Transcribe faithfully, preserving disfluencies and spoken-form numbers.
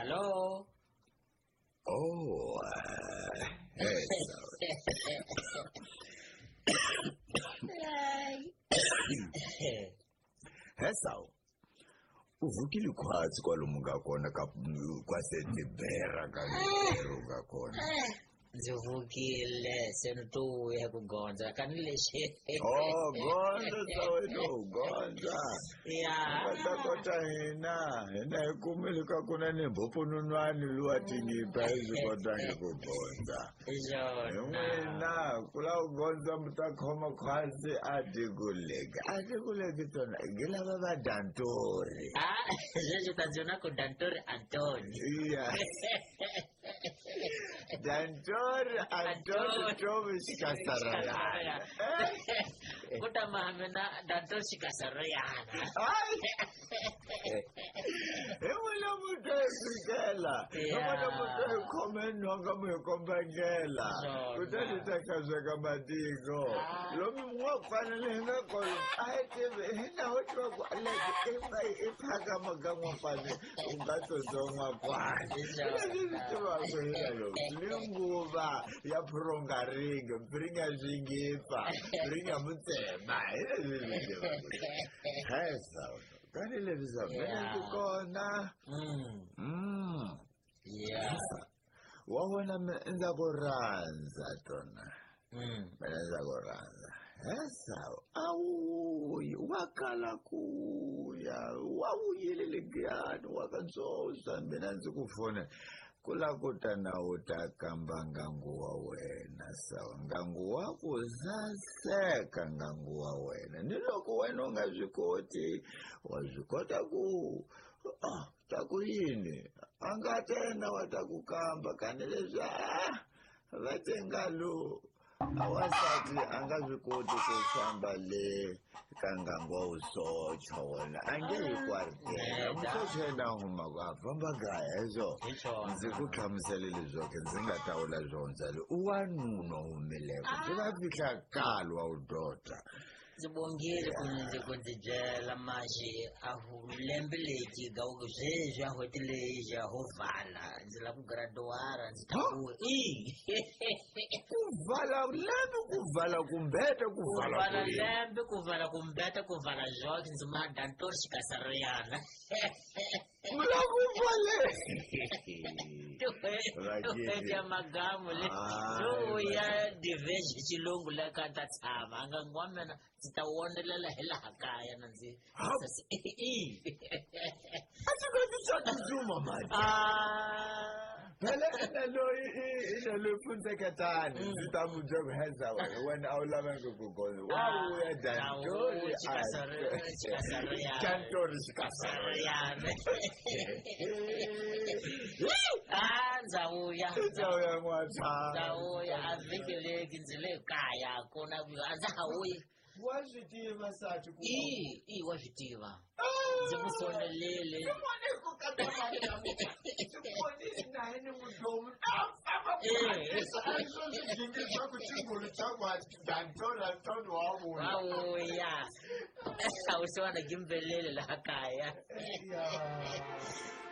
Hello. Oh, uh, hey, Hesa uvukile khwatsi kwalomu nga kona ka kwasetibera ka nga kona Ndzi vukile se ni to ya ku gondza kani lexi. Oh, gondza sawena gondza Ya kota kota hina hina hikumile ka kuna ni mbopununwani luwa tingipa hizi kota nge ku gondza Jona. kula ugonza mutakhoma khwatsi atikuleka atikuleki tona ngilava va dantori Ah, jeje taziona ku Dantori Antoni. iya dantori antoni tomi xikasarayana Kuta mahamena Dantori Xikasarayana. himwile muto hifikela himwile muto hikhome nhonga mu hi kombangela kutani takazweka matiko lomi mwa fanele hi nga kona a hi tivi hi na ho tiva ku leke i phakama ka n'wapani u nga tsotson'wapani leswi swi tivaka hina lomu linguva ya phurongaring mpfiringa zwingipa mpfiringa mutsema hi leswi swi tivaka hesa kani leswi sa mina ndzi kona Mm. Yeah. wa vona ndza ku rhandza tona Mm. mina ndza ku rhandza hesa awuyi wa kala kuya wa vuyile legiyani wa ka ntsonsa mina ndzi ku fona ku la ku ta na u ta kamba ngangu wa wena sawa ngangu wa ku saseka ngangu wa wena ni loko wena u nga swi koti wa swi kota ku ah ta ku yini a nga tena wa ta ku kamba kani leswi ah va tengalo awasati a nga swi koti ku famba le ka ngangu wa usocha wona a nge hi kwartela musocha yena a humaku a famba gaya hezo ndzi ku hlamusele leswaku ndzi nga ta vula zwona le u wanuna humileko byi va fihla kalo wa u dota Zibongile kunze kunzijela maji ahu lembe leti ga u zwezwi a hotile ja ho vala ndzi la ku graduara ndzi ta ku i ku vala lembe ku vala kumbeta ku vala vala kuyini? lembe ku vala kumbeta ku vala zwoke ndzi ma Dantori Xikasarayana. Mula ku vale Tuwete ya magamu le no ya division chilungu la ka ta tshama anga ngwamena ndzi ta wonelela hi laha kaya na ndzi atikotitsakuzuma mani phela ina loyi ina loyi pfunseketani ndzi ta mu bya ku heza wena a wu lavangi ku goza wa vuya Dantori Xikasarayana. Dantori Xikasarayana Ah, ndzawuya ndzawu ya n'watshama ndzawuya a vhiki leki ndzi le kaya kona a ndza ha wuyi wa swi tiva sati ku i i wa swi tiva ndzi ku fonelele awuya a wu se wa na gimbelele laha kaya.